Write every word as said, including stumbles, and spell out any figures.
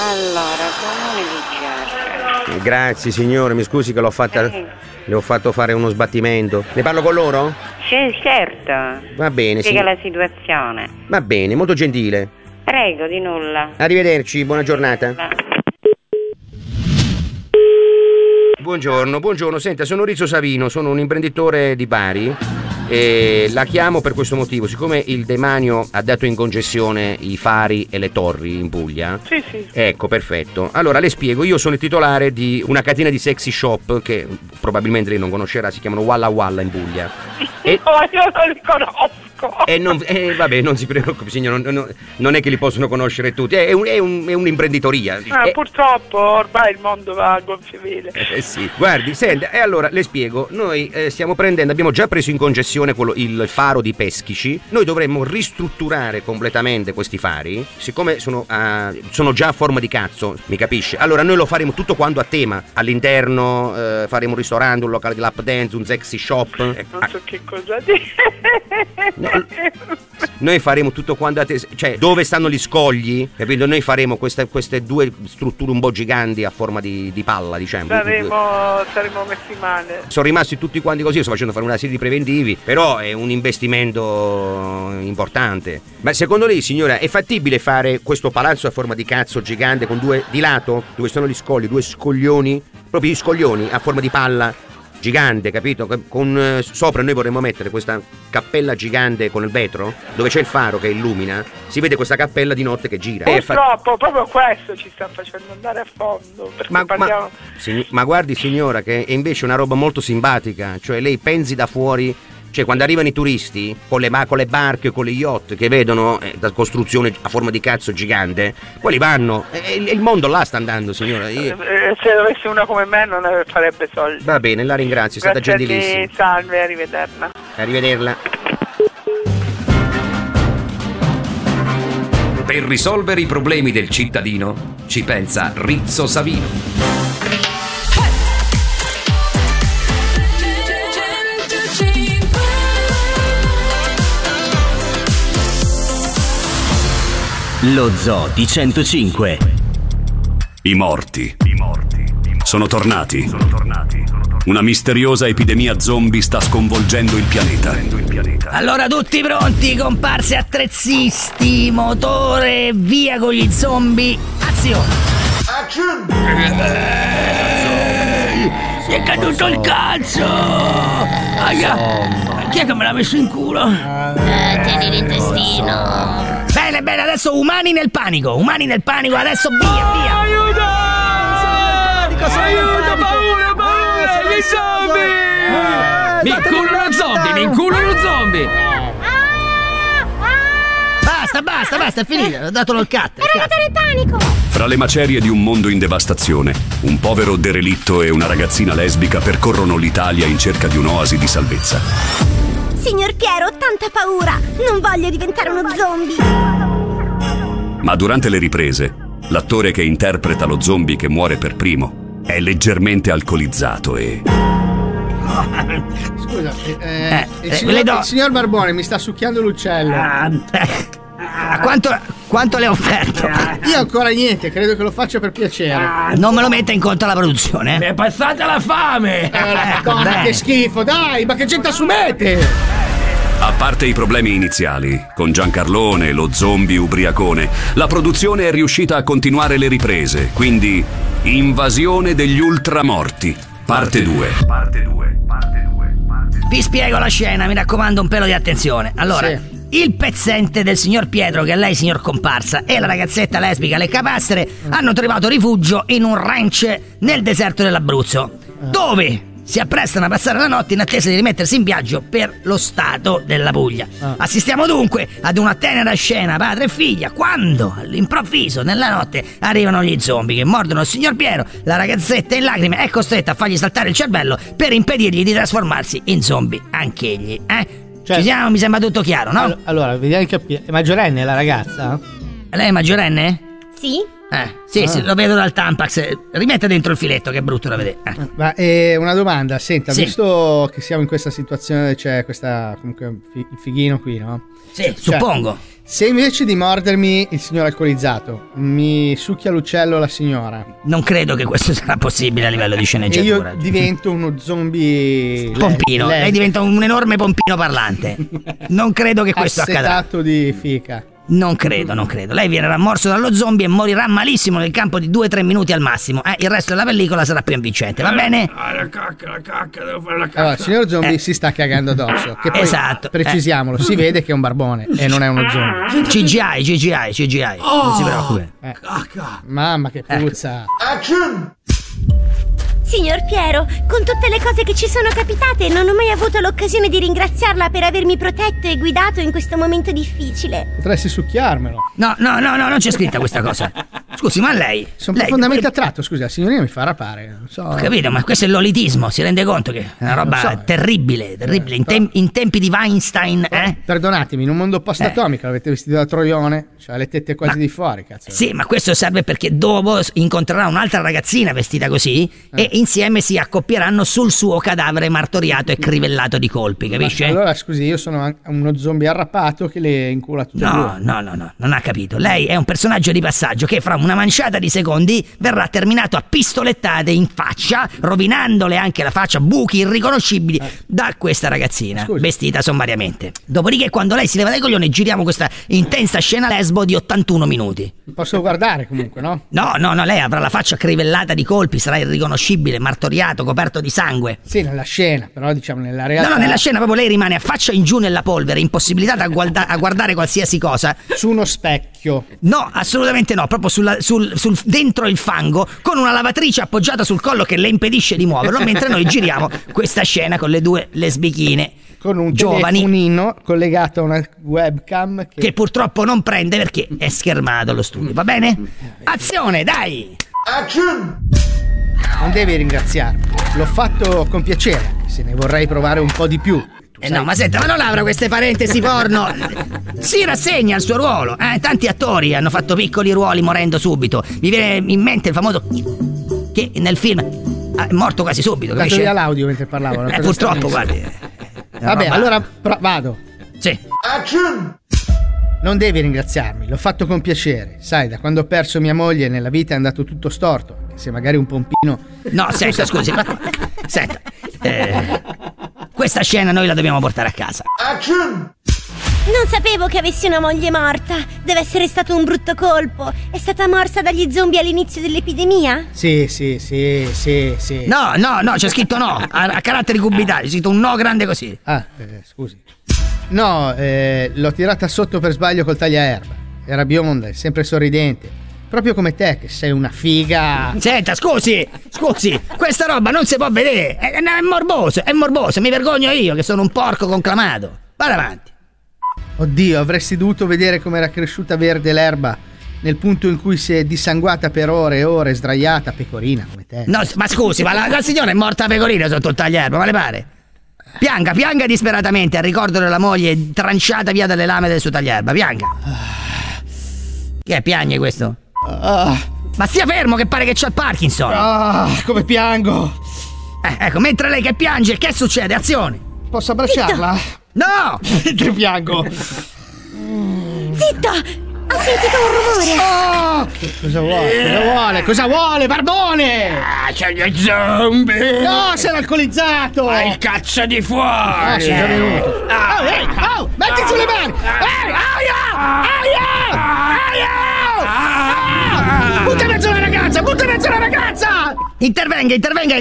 Allora, comune di Giarca. Grazie signore, mi scusi che l'ho fatta. Eh. Le ho fatto fare uno sbattimento. Ne parlo con loro? Sì, certo. Va bene, Spiega sì. la situazione. Va bene, molto gentile. Prego, di nulla. Arrivederci, buona giornata. Buongiorno, buongiorno. Senta, sono Rizzo Savino, sono un imprenditore di Bari e la chiamo per questo motivo. Siccome il demanio ha dato in congestione i fari e le torri in Puglia. Sì, sì. Ecco, perfetto. Allora le spiego, io sono il titolare di una catena di sexy shop che probabilmente lei non conoscerà, si chiamano Walla Walla in Puglia. E... No, io non li conosco. E non, eh, vabbè, non si preoccupi signor, non, non, non è che li possono conoscere tutti, è, un, è, un, è un'imprenditoria. Eh, è... Purtroppo ormai il mondo va a gonfie vele. Eh sì, guardi, senta, e allora le spiego, noi eh, stiamo prendendo, abbiamo già preso in concessione quello, il faro di Peschici, noi dovremmo ristrutturare completamente questi fari, siccome sono, uh, sono già a forma di cazzo, mi capisce? Allora noi lo faremo tutto quanto a tema, all'interno eh, faremo un ristorante, un locale di lap dance, un sexy shop. Eh, Non so che cosa dire. No, noi faremo tutto quanto a te, cioè dove stanno gli scogli, capito? Noi faremo queste, queste due strutture un po' giganti a forma di, di palla, diciamo. Saremo, saremo messi male. Sono rimasti tutti quanti così, io sto facendo fare una serie di preventivi, però è un investimento importante. Ma secondo lei, signora, è fattibile fare questo palazzo a forma di cazzo gigante con due di lato, dove sono gli scogli, due scoglioni, proprio gli scoglioni a forma di palla? Gigante, capito? Con eh, sopra noi vorremmo mettere questa cappella gigante con il vetro, dove c'è il faro che illumina, si vede questa cappella di notte che gira. Purtroppo proprio questo ci sta facendo andare a fondo, perché ma, parliamo... ma, sign- ma guardi signora, che è invece una roba molto simpatica, cioè lei pensi da fuori. Cioè quando arrivano i turisti con le, con le barche, con le yacht che vedono eh, la costruzione a forma di cazzo gigante, quelli vanno e il, il mondo là sta andando, signora. Io... Eh, se dovesse una come me non farebbe soldi. Va bene, la ringrazio, è stata Grazie gentilissima. a te, salve, arrivederla. Arrivederla. Per risolvere i problemi del cittadino ci pensa Rizzo Savino. Lo Zoo di centocinque. I morti. I morti. Sono tornati. Sono tornati. Una misteriosa epidemia zombie sta sconvolgendo il pianeta. Allora tutti pronti, comparse attrezisti, motore, via con gli zombie, azione! Si è caduto il cazzo! Aia! Chi è che me l'ha messo in culo? Eh, tieni l'intestino. Bene, bene, adesso umani nel panico, umani nel panico, adesso via, via! Aiuto! Aiuto, paura, paura, gli zombie! Mi inculo uno zombie, mi inculo uno zombie! Basta, basta, basta, è finita, ho dato il cut. È arrivato nel panico! Fra le macerie di un mondo in devastazione, un povero derelitto e una ragazzina lesbica percorrono l'Italia in cerca di un'oasi di salvezza. Signor Piero, ho tanta paura! Non voglio diventare uno zombie! Ma durante le riprese, l'attore che interpreta lo zombie che muore per primo è leggermente alcolizzato e... Scusa, eh, Eh, il, eh, signor, le do- il signor Barbone mi sta succhiando l'uccello. Ah, A quanto, quanto le ho offerto? Io ancora niente, credo che lo faccia per piacere. Non me lo metta in conto la produzione, eh? Mi è passata la fame! Eh, Madonna, bene. che schifo, dai, ma che gente assumete? A parte i problemi iniziali, con Giancarlone e lo zombie ubriacone, la produzione è riuscita a continuare le riprese, quindi Invasione degli ultramorti, parte due. Parte due, parte due, parte due. Vi spiego la scena, mi raccomando un pelo di attenzione. Allora, Sì. il pezzente del signor Pietro, che è lei signor comparsa, e la ragazzetta lesbica Le Capastre hanno trovato rifugio in un ranch nel deserto dell'Abruzzo, dove si apprestano a passare la notte in attesa di rimettersi in viaggio per lo stato della Puglia. Ah. Assistiamo dunque ad una tenera scena padre e figlia quando all'improvviso nella notte arrivano gli zombie che mordono il signor Piero. La ragazzetta in lacrime è costretta a fargli saltare il cervello per impedirgli di trasformarsi in zombie anch'egli, eh? Cioè- Ci siamo, mi sembra tutto chiaro, no? All- Allora, vediamo di capire. È maggiorenne la ragazza? Lei è maggiorenne? Sì? Eh, sì, Ah. sì, lo vedo dal Tampax. Rimette dentro il filetto che è brutto da vedere. Eh. Ma eh, una domanda, senta, Sì. visto che siamo in questa situazione dove c'è questa, comunque, fi- il fighino qui, no? Sì, suppongo. Se invece di mordermi il signor alcolizzato mi succhia l'uccello la signora, Non credo che questo sarà possibile a livello di e sceneggiatura. io divento uno zombie Pompino, le- lei diventa un enorme pompino parlante. Non credo che questo accadrà. assetato di fica. Non credo, non credo. Lei viene morso dallo zombie e morirà malissimo nel campo di due tre minuti al massimo. Eh, il resto della pellicola sarà più invincente, va bene? Ah, la cacca, la cacca, devo fare la cacca. Allora, il signor zombie si sta cagando addosso. Che poi, Esatto. precisiamolo, si vede che è un barbone e non è uno zombie. C G I, C G I, C G I. Non si preoccupi. Eh. Cacca. Mamma che puzza. Signor Piero, con tutte le cose che ci sono capitate, non ho mai avuto l'occasione di ringraziarla per avermi protetto e guidato in questo momento difficile. Potresti succhiarmelo. No, no, no, no, non c'è scritta questa cosa. Scusi, ma lei... Sono lei, profondamente attratto, scusa, la signorina mi fa rapare. Non so. Ho capito, ma questo è l'olitismo, si rende conto che è una roba Non so. terribile, terribile. In, tem- in tempi di Weinstein, eh? Perdonatemi, in un mondo post-atomico l'avete vestito da troione, cioè le tette quasi di fuori, cazzo. Sì, ma questo serve perché dopo incontrerà un'altra ragazzina vestita così Eh. e insieme si accoppieranno sul suo cadavere martoriato e crivellato di colpi, capisce? Ma allora, scusi, io sono an- uno zombie arrappato che le incula tutte e No, due. no, no, no, non ha capito. Lei è un personaggio di passaggio che fra una manciata di secondi verrà terminato a pistolettate in faccia, rovinandole anche la faccia, buchi irriconoscibili da questa ragazzina, Scusi. vestita sommariamente. Dopodiché, quando lei si leva dai coglioni, giriamo questa intensa scena lesbo di ottantuno minuti. Posso guardare comunque, no? No, no, no, lei avrà la faccia crivellata di colpi, sarà irriconoscibile, martoriato, coperto di sangue. Sì, nella scena, però diciamo nella realtà. No, no, nella scena proprio lei rimane a faccia in giù nella polvere, impossibilitata a, guarda- a guardare qualsiasi cosa. Su uno specchio. No, assolutamente no, proprio sulla- sul, sul- dentro il fango, con una lavatrice appoggiata sul collo che le impedisce di muoverlo, mentre noi giriamo questa scena con le due lesbichine. Con un giovani telefonino collegato a una webcam che... che purtroppo non prende perché è schermato lo studio, va bene? Azione, dai! Non devi ringraziarmi. L'ho fatto con piacere, se ne vorrei provare un po' di più. Tu Eh sai- no, ma senta, ma non apra queste parentesi porno. Si rassegna al suo ruolo. Eh? Tanti attori hanno fatto piccoli ruoli morendo subito. Mi viene in mente il famoso che nel film ah, è morto quasi subito, Ho dato capisce? via l'audio mentre parlavo. una Eh, cosa purtroppo, stranissima. guardi. Vabbè, roba- allora pro- vado. Sì. Non devi ringraziarmi, l'ho fatto con piacere. Sai, da quando ho perso mia moglie nella vita è andato tutto storto. Se magari un pompino... No, senta, scusi. ma- Senta. eh, questa scena noi la dobbiamo portare a casa. Non sapevo che avessi una moglie morta. Deve essere stato un brutto colpo. È stata morsa dagli zombie all'inizio dell'epidemia? Sì, sì, sì, sì, sì. No, no, no, c'è scritto no. A, a caratteri cubitali, c'è scritto un no grande così. Ah, eh, scusi. No, eh, l'ho tirata sotto per sbaglio col tagliaerba. Era bionda e sempre sorridente. Proprio come te, che sei una figa. Senta, scusi, scusi, questa roba non si può vedere. È, è morboso, è morboso. Mi vergogno io che sono un porco conclamato. Vada avanti. Oddio, avresti dovuto vedere com'era cresciuta verde l'erba nel punto in cui si è dissanguata per ore e ore, sdraiata, pecorina come te. No, ma scusi, ma la, la signora è morta pecorina sotto il tagliaerba, ma le pare? Pianga, pianga disperatamente al ricordo della moglie tranciata via dalle lame del suo tagliaerba, pianga. Che è, piagne questo? Ah, Ma stia fermo che pare che c'ha il Parkinson. ah, come piango. Eh, ecco, mentre lei che piange, che succede? Azione. Posso abbracciarla? No! Mentre piango. Zitto! Ho sentito un rumore! Oh, cosa vuole? Cosa vuole? Cosa vuole, barbone? Ah, c'è gli zombie! No, sei alcolizzato! Hai il cazzo di fuori! Ah, sei già venuto. Ah, Oh, ehi, oh, metti giù le mani! Ehi, aia! Aia! Aia! Ah! Butta in mezzo la ragazza! Butta in mezzo la ragazza! Intervenga, intervenga!